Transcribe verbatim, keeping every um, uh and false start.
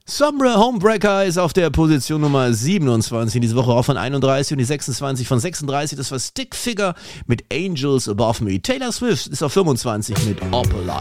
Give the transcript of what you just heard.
Sombra Homebreaker ist auf der Position Nummer siebenundzwanzig, diese Woche auch von einunddreißig und die sechsundzwanzig von sechsunddreißig, das war Stick Figure mit Angels Above Me. Taylor Swift ist auf fünfundzwanzig mit Opalite.